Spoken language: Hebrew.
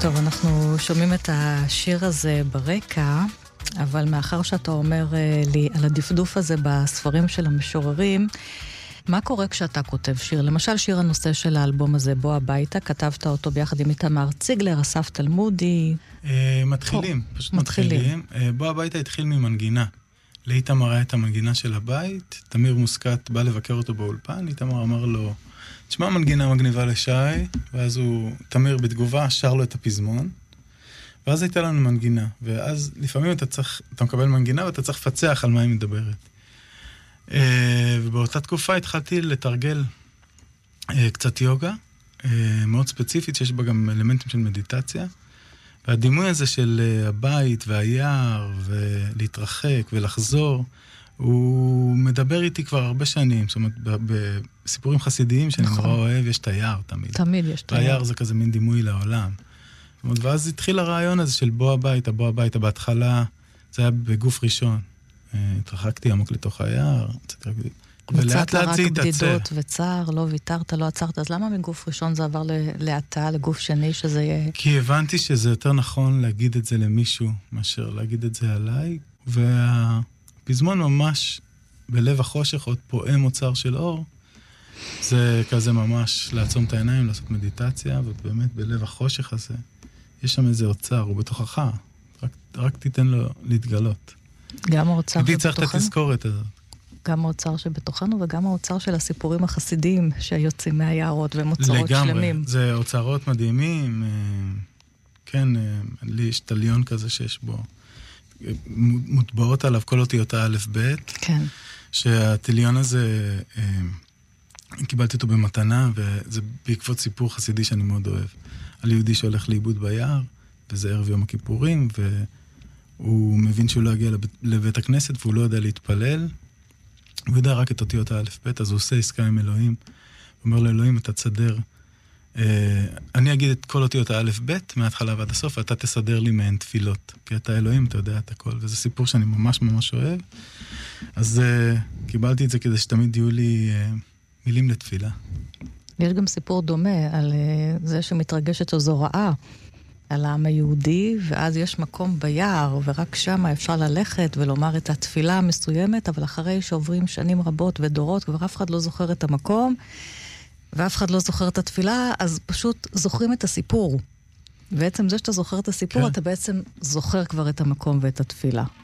טוב, אנחנו שומעים את השיר הזה ברקע, אבל מאחר שאתה אומר לי על הדפדוף הזה בספרים של המשוררים, מה קורה כשאתה כותב שיר? למשל שיר הנושא של האלבום הזה, בוא הביתה, כתבת אותו ביחד עם איתמר ציגלר, אסף תלמודי. מתחילים, פשוט מתחילים. בוא הביתה התחיל ממנגינה. לאיתמר היה את המנגינה של הבית, תמיר מוסקת בא לבקר אותו באולפן, איתמר אמר לו, תשמע מנגינה מגניבה לשי, ואז תמיר בתגובה שר לו את הפזמון, ואז הייתה לנו מנגינה, ואז לפעמים אתה מקבל מנגינה ואתה צריך לפצח על מה היא מדברת. ובאותה תקופה התחלתי לתרגל קצת יוגה, מאוד ספציפית, שיש בה גם אלמנטים של מדיטציה, והדימוי הזה של הבית והיער, ולהתרחק ולחזור, הוא מדבר איתי כבר הרבה שנים, זאת אומרת, בסיפורים חסידיים שאני נורא אוהב, יש את היער תמיד. תמיד יש את היער. והיער זה כזה מין דימוי לעולם. זאת אומרת, ואז התחיל הרעיון הזה של בוא הביתה, בהתחלה, זה היה בגוף ראשון. התרחקתי עמוק לתוך היער, ולאט לאט זה התעצר. בדידות וצער, לא ויתרת, לא עצרת, אז למה מגוף ראשון זה עבר לאטה, לגוף שני שזה יהיה... כי הבנתי שזה יותר נכון להגיד את זה למישהו, מאשר להגיד את זה עליי, והפזמון ממש בלב החושך, עוד פועם אוצר של אור, זה כזה ממש לעצום את העיניים, לעשות מדיטציה, ובאמת בלב החושך הזה, יש שם איזה אוצר, הוא בתוכך, רק תיתן לו להתגלות. גם האוצר שבתוכנו. צריך את התזכורת הזאת. גם האוצר שבתוכנו וגם האוצר של הסיפורים החסידיים שיוצאים מהיערות והם אוצרות לגמרי. שלמים. זה אוצרות מדהימים. כן, לי יש תליון כזה שיש בו, מוטבעות עליו כל אותיות האלף ב'. כן. שהתליון הזה, קיבלתי אותו במתנה, וזה בעקבות סיפור חסידי שאני מאוד אוהב. על יהודי שהולך לאיבוד ביער, וזה ערב יום הכיפורים, הוא מבין שהוא לא יגיע לבית הכנסת, והוא לא יודע להתפלל, הוא יודע רק את אותיות האלף ב', אז הוא עושה עסקה עם אלוהים, הוא אומר לאלוהים, אתה תסדר, אני אגיד את כל אותיות האלף ב' מההתחלה ועד הסוף, ואתה תסדר לי מהן תפילות, כי אתה אלוהים, אתה יודע את הכל, וזה סיפור שאני ממש ממש אוהב, אז קיבלתי את זה כדי שתמיד יהיו לי מילים לתפילה. יש גם סיפור דומה על זה שמתרגשת איזו רעה, על העם היהודי, ואז יש מקום ביער, ורק שם אפשר ללכת ולומר את התפילה המסוימת, אבל אחרי שעוברים שנים רבות ודורות, כבר אף אחד לא זוכר את המקום, ואף אחד לא זוכר את התפילה, אז פשוט זוכרים את הסיפור. בעצם זה שאתה זוכר את הסיפור, כן. אתה בעצם זוכר כבר את המקום ואת התפילה.